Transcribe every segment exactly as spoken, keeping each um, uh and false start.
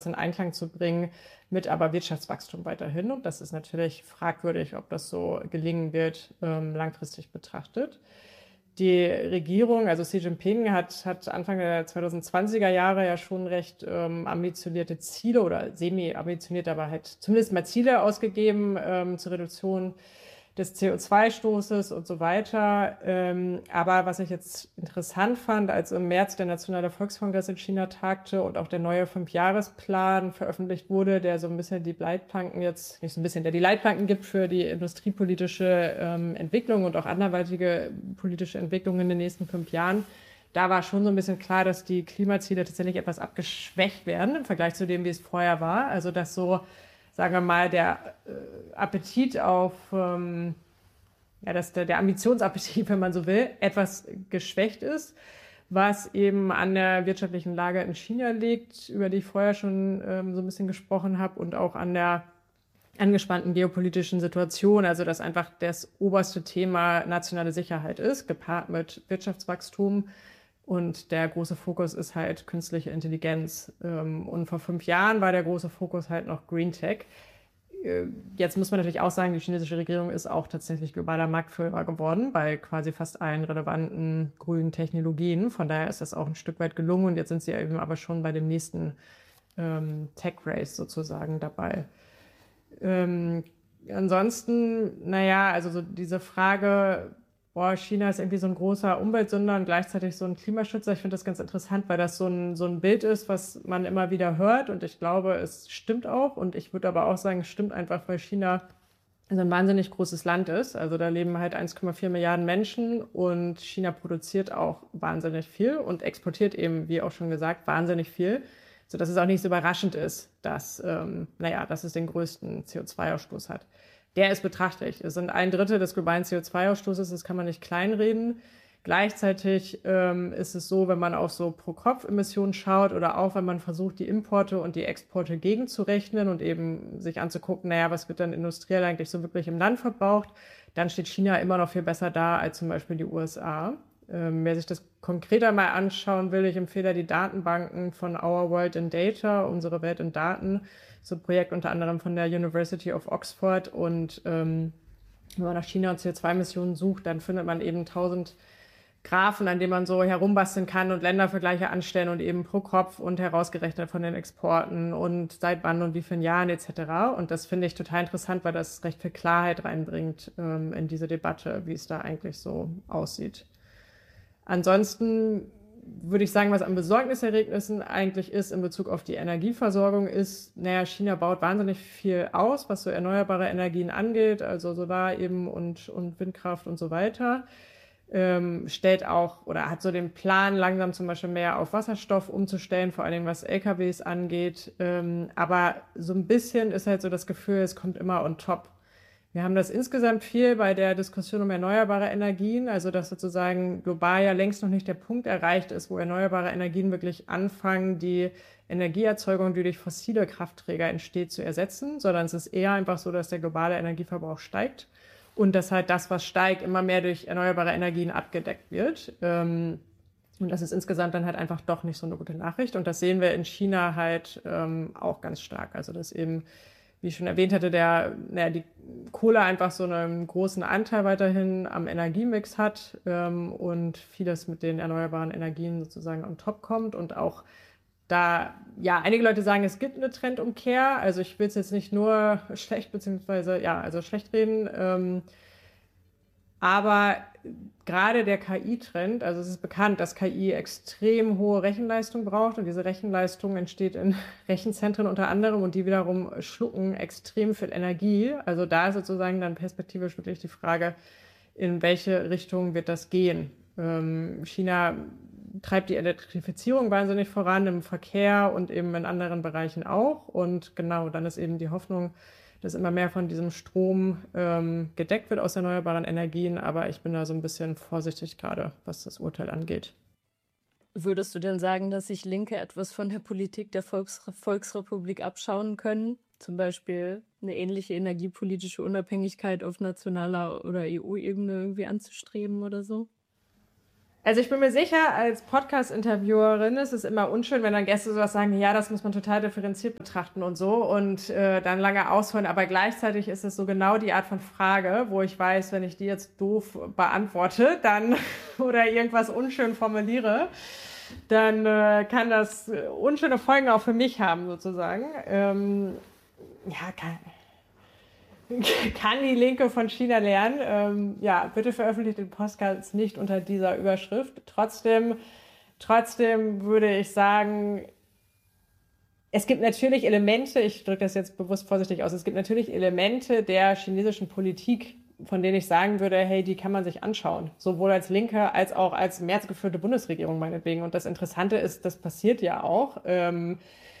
in Einklang zu bringen, mit aber Wirtschaftswachstum weiterhin. Und das ist natürlich fragwürdig, ob das so gelingen wird, ähm, langfristig betrachtet. Die Regierung, also Xi Jinping, hat, hat Anfang der zweitausendzwanziger Jahre ja schon recht ähm, ambitionierte Ziele oder semi-ambitioniert, aber halt zumindest mal Ziele ausgegeben ähm, zur Reduktion des C O zwei Stoßes und so weiter. Ähm, aber was ich jetzt interessant fand, als im März der Nationale Volkskongress in China tagte und auch der neue Fünfjahresplan veröffentlicht wurde, der so ein bisschen die Leitplanken jetzt, nicht so ein bisschen, der die Leitplanken gibt für die industriepolitische ähm, Entwicklung und auch anderweitige politische Entwicklungen in den nächsten fünf Jahren. Da war schon so ein bisschen klar, dass die Klimaziele tatsächlich etwas abgeschwächt werden im Vergleich zu dem, wie es vorher war. Also dass so, sagen wir mal, der äh, Appetit auf, ähm, ja, dass der, der Ambitionsappetit, wenn man so will, etwas geschwächt ist, was eben an der wirtschaftlichen Lage in China liegt, über die ich vorher schon ähm, so ein bisschen gesprochen habe, und auch an der angespannten geopolitischen Situation, also dass einfach das oberste Thema nationale Sicherheit ist, gepaart mit Wirtschaftswachstum. Und der große Fokus ist halt künstliche Intelligenz. Und vor fünf Jahren war der große Fokus halt noch Green Tech. Jetzt muss man natürlich auch sagen, die chinesische Regierung ist auch tatsächlich globaler Marktführer geworden bei quasi fast allen relevanten grünen Technologien. Von daher ist das auch ein Stück weit gelungen. Und jetzt sind sie eben aber schon bei dem nächsten ähm, Tech-Race sozusagen dabei. Ähm, ansonsten, naja, also so diese Frage, boah, China ist irgendwie so ein großer Umweltsünder und gleichzeitig so ein Klimaschützer. Ich finde das ganz interessant, weil das so ein, so ein Bild ist, was man immer wieder hört. Und ich glaube, es stimmt auch. Und ich würde aber auch sagen, es stimmt einfach, weil China so ein wahnsinnig großes Land ist. Also da leben halt eins Komma vier Milliarden Menschen und China produziert auch wahnsinnig viel und exportiert eben, wie auch schon gesagt, wahnsinnig viel, so dass es auch nicht so überraschend ist, dass, ähm, naja, dass es den größten C O zwei Ausstoß hat. Der ist betrachtlich. Es sind ein Drittel des globalen C O zwei Ausstoßes, das kann man nicht kleinreden. Gleichzeitig ähm, ist es so, wenn man auf so Pro-Kopf-Emissionen schaut oder auch, wenn man versucht, die Importe und die Exporte gegenzurechnen und eben sich anzugucken, naja, was wird dann industriell eigentlich so wirklich im Land verbraucht, dann steht China immer noch viel besser da als zum Beispiel die U S A. Ähm, wer sich das konkreter mal anschauen will, ich empfehle die Datenbanken von Our World in Data, unsere Welt in Daten, so ein Projekt unter anderem von der University of Oxford. Und ähm, wenn man nach China und C O zwei Emissionen sucht, dann findet man eben tausend Graphen, an denen man so herumbasteln kann und Ländervergleiche anstellen und eben pro Kopf und herausgerechnet von den Exporten und seit wann und wie vielen Jahren et cetera. Und das finde ich total interessant, weil das recht viel Klarheit reinbringt ähm, in diese Debatte, wie es da eigentlich so aussieht. Ansonsten würde ich sagen, was an Besorgniserregnissen eigentlich ist in Bezug auf die Energieversorgung ist, naja, China baut wahnsinnig viel aus, was so erneuerbare Energien angeht, also Solar eben und, und Windkraft und so weiter. Ähm, stellt auch oder hat so den Plan, langsam zum Beispiel mehr auf Wasserstoff umzustellen, vor allen Dingen was L K Ws angeht. Ähm, aber so ein bisschen ist halt so das Gefühl, es kommt immer on top. Wir haben das insgesamt viel bei der Diskussion um erneuerbare Energien, also dass sozusagen global ja längst noch nicht der Punkt erreicht ist, wo erneuerbare Energien wirklich anfangen, die Energieerzeugung, die durch fossile Kraftträger entsteht, zu ersetzen, sondern es ist eher einfach so, dass der globale Energieverbrauch steigt und dass halt das, was steigt, immer mehr durch erneuerbare Energien abgedeckt wird. Und das ist insgesamt dann halt einfach doch nicht so eine gute Nachricht. Und das sehen wir in China halt ähm, auch ganz stark. Also dass eben, wie ich schon erwähnt hatte, der, naja, die Kohle einfach so einen großen Anteil weiterhin am Energiemix hat ähm, und vieles mit den erneuerbaren Energien sozusagen on top kommt und auch da, ja, einige Leute sagen, es gibt eine Trendumkehr. Also ich will es jetzt nicht nur schlecht, beziehungsweise, ja, also schlecht reden, ähm, aber gerade der K I-Trend, also es ist bekannt, dass K I extrem hohe Rechenleistung braucht und diese Rechenleistung entsteht in Rechenzentren unter anderem und die wiederum schlucken extrem viel Energie. Also da ist sozusagen dann perspektivisch wirklich die Frage, in welche Richtung wird das gehen? Ähm, China treibt die Elektrifizierung wahnsinnig voran im Verkehr und eben in anderen Bereichen auch. Und genau, dann ist eben die Hoffnung, dass immer mehr von diesem Strom ähm, gedeckt wird aus erneuerbaren Energien. Aber ich bin da so ein bisschen vorsichtig gerade, was das Urteil angeht. Würdest du denn sagen, dass sich Linke etwas von der Politik der Volks Volksrepublik abschauen können? Zum Beispiel eine ähnliche energiepolitische Unabhängigkeit auf nationaler oder E U-Ebene irgendwie anzustreben oder so? Also ich bin mir sicher, als Podcast-Interviewerin ist es immer unschön, wenn dann Gäste sowas sagen, ja, das muss man total differenziert betrachten und so und äh, dann lange ausholen. Aber gleichzeitig ist es so genau die Art von Frage, wo ich weiß, wenn ich die jetzt doof beantworte, dann oder irgendwas unschön formuliere, dann äh, kann das unschöne Folgen auch für mich haben, sozusagen. Ähm, ja, kann, kann die Linke von China lernen? Ähm, ja, bitte veröffentlicht den Podcast nicht unter dieser Überschrift. Trotzdem, trotzdem würde ich sagen, es gibt natürlich Elemente, ich drücke das jetzt bewusst vorsichtig aus, es gibt natürlich Elemente der chinesischen Politik, von denen ich sagen würde, hey, die kann man sich anschauen. Sowohl als Linke als auch als Merz geführte Bundesregierung meinetwegen. Und das Interessante ist, das passiert ja auch. Ähm,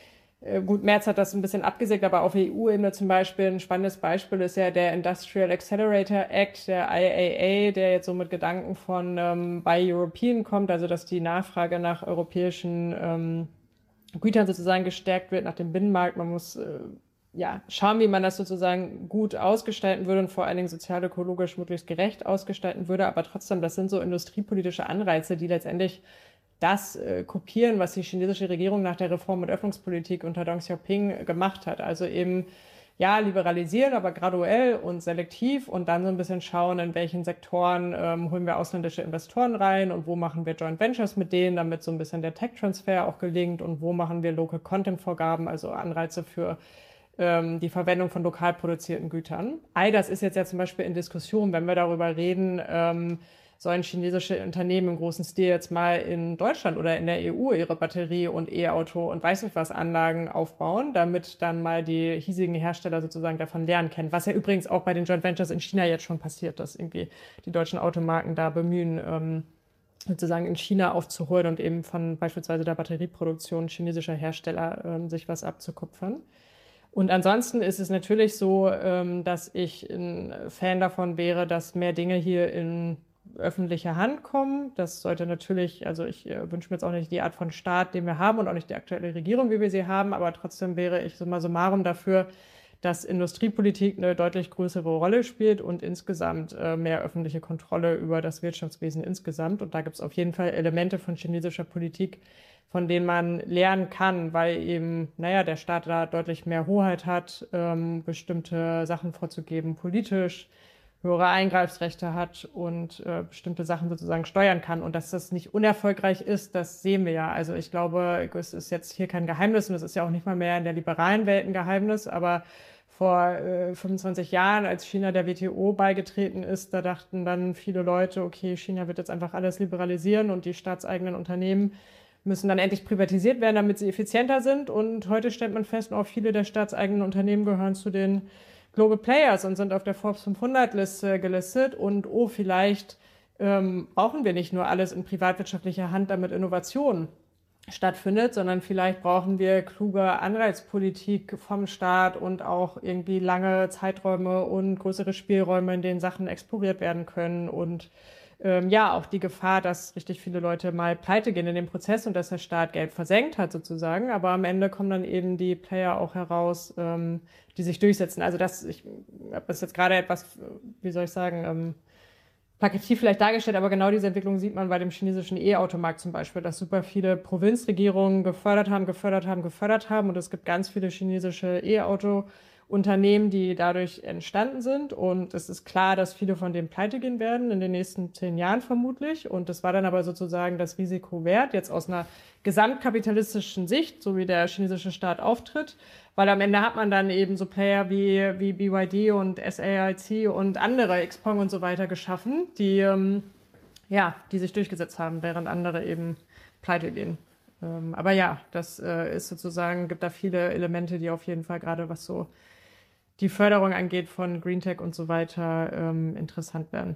Gut, Merz hat das ein bisschen abgesägt, aber auf E U-Ebene zum Beispiel ein spannendes Beispiel ist ja der Industrial Accelerator Act, der I A A, der jetzt so mit Gedanken von ähm, Buy European kommt, also dass die Nachfrage nach europäischen ähm, Gütern sozusagen gestärkt wird nach dem Binnenmarkt. Man muss äh, ja schauen, wie man das sozusagen gut ausgestalten würde und vor allen Dingen sozial-ökologisch möglichst gerecht ausgestalten würde. Aber trotzdem, das sind so industriepolitische Anreize, die letztendlich das äh, kopieren, was die chinesische Regierung nach der Reform- und Öffnungspolitik unter Deng Xiaoping gemacht hat. Also eben, ja, liberalisieren, aber graduell und selektiv und dann so ein bisschen schauen, in welchen Sektoren ähm, holen wir ausländische Investoren rein und wo machen wir Joint Ventures mit denen, damit so ein bisschen der Tech-Transfer auch gelingt und wo machen wir Local Content-Vorgaben, also Anreize für ähm, die Verwendung von lokal produzierten Gütern. All das ist jetzt ja zum Beispiel in Diskussion, wenn wir darüber reden, ähm, sollen chinesische Unternehmen im großen Stil jetzt mal in Deutschland oder in der E U ihre Batterie- und E-Auto- und weiß nicht was Anlagen aufbauen, damit dann mal die hiesigen Hersteller sozusagen davon lernen können. Was ja übrigens auch bei den Joint Ventures in China jetzt schon passiert, dass irgendwie die deutschen Automarken da bemühen, ähm, sozusagen in China aufzuholen und eben von beispielsweise der Batterieproduktion chinesischer Hersteller ähm, sich was abzukupfern. Und ansonsten ist es natürlich so, ähm, dass ich ein Fan davon wäre, dass mehr Dinge hier in öffentliche Hand kommen. Das sollte natürlich, also ich äh, wünsche mir jetzt auch nicht die Art von Staat, den wir haben und auch nicht die aktuelle Regierung, wie wir sie haben, aber trotzdem wäre ich summa summarum dafür, dass Industriepolitik eine deutlich größere Rolle spielt und insgesamt äh, mehr öffentliche Kontrolle über das Wirtschaftswesen insgesamt. Und da gibt es auf jeden Fall Elemente von chinesischer Politik, von denen man lernen kann, weil eben, naja, der Staat da deutlich mehr Hoheit hat, ähm, bestimmte Sachen vorzugeben, politisch, höhere Eingreifsrechte hat und äh, bestimmte Sachen sozusagen steuern kann. Und dass das nicht unerfolgreich ist, das sehen wir ja. Also ich glaube, es ist jetzt hier kein Geheimnis und es ist ja auch nicht mal mehr in der liberalen Welt ein Geheimnis, aber vor äh, fünfundzwanzig Jahren, als China der W T O beigetreten ist, da dachten dann viele Leute, okay, China wird jetzt einfach alles liberalisieren und die staatseigenen Unternehmen müssen dann endlich privatisiert werden, damit sie effizienter sind. Und heute stellt man fest, auch viele der staatseigenen Unternehmen gehören zu den Global Players und sind auf der Forbes fünfhundert Liste gelistet. Und oh, vielleicht ähm, brauchen wir nicht nur alles in privatwirtschaftlicher Hand, damit Innovation stattfindet, sondern vielleicht brauchen wir kluge Anreizpolitik vom Staat und auch irgendwie lange Zeiträume und größere Spielräume, in denen Sachen exploriert werden können und ähm, ja, auch die Gefahr, dass richtig viele Leute mal pleite gehen in dem Prozess und dass der Staat Geld versenkt hat sozusagen. Aber am Ende kommen dann eben die Player auch heraus, ähm, die sich durchsetzen. Also das, ich habe das jetzt gerade etwas, wie soll ich sagen, ähm, plakativ vielleicht dargestellt, aber genau diese Entwicklung sieht man bei dem chinesischen E-Automarkt zum Beispiel, dass super viele Provinzregierungen gefördert haben, gefördert haben, gefördert haben und es gibt ganz viele chinesische E-Auto-Unternehmen, die dadurch entstanden sind und es ist klar, dass viele von denen pleite gehen werden in den nächsten zehn Jahren vermutlich und das war dann aber sozusagen das Risiko wert, jetzt aus einer gesamtkapitalistischen Sicht, so wie der chinesische Staat auftritt, weil am Ende hat man dann eben so Player wie, wie B Y D und S A I C und andere, Xpeng und so weiter geschaffen, die, ähm, ja, die sich durchgesetzt haben, während andere eben pleite gehen. Ähm, aber ja, das äh, ist sozusagen, gibt da viele Elemente, die auf jeden Fall gerade was so die Förderung angeht von Green Tech und so weiter ähm, interessant werden.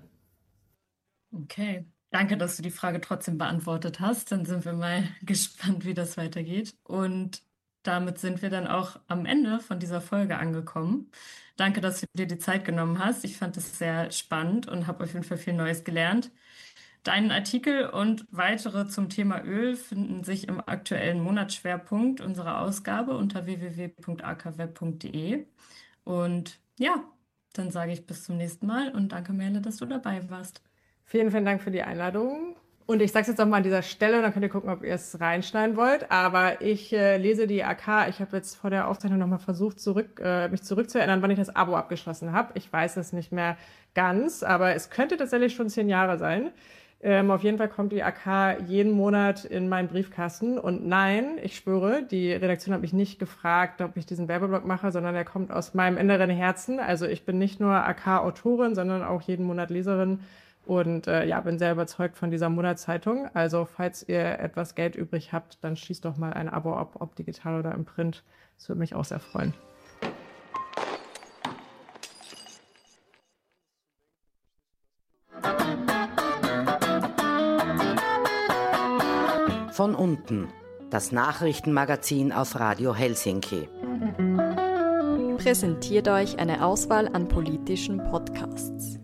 Okay. Danke, dass du die Frage trotzdem beantwortet hast. Dann sind wir mal gespannt, wie das weitergeht. Und damit sind wir dann auch am Ende von dieser Folge angekommen. Danke, dass du dir die Zeit genommen hast. Ich fand es sehr spannend und habe auf jeden Fall viel Neues gelernt. Deinen Artikel und weitere zum Thema Öl finden sich im aktuellen Monatsschwerpunkt unserer Ausgabe unter w w w punkt a k web punkt d e. Und ja, dann sage ich bis zum nächsten Mal und danke, Merle, dass du dabei warst. Vielen, vielen Dank für die Einladung. Und ich sage es jetzt auch mal an dieser Stelle, dann könnt ihr gucken, ob ihr es reinschneiden wollt. Aber ich äh, lese die A K. Ich habe jetzt vor der Aufzeichnung nochmal versucht, zurück, äh, mich zurückzuerinnern, wann ich das Abo abgeschlossen habe. Ich weiß es nicht mehr ganz, aber es könnte tatsächlich schon zehn Jahre sein. Ähm, auf jeden Fall kommt die A K jeden Monat in meinen Briefkasten. Und nein, ich schwöre, die Redaktion hat mich nicht gefragt, ob ich diesen Werbeblock mache, sondern er kommt aus meinem inneren Herzen. Also ich bin nicht nur A K-Autorin, sondern auch jeden Monat Leserin. Und äh, ja, bin sehr überzeugt von dieser Monatszeitung. Also falls ihr etwas Geld übrig habt, dann schließt doch mal ein Abo ab, ob digital oder im Print. Das würde mich auch sehr freuen. Von unten, das Nachrichtenmagazin auf Radio Helsinki. Präsentiert euch eine Auswahl an politischen Podcasts.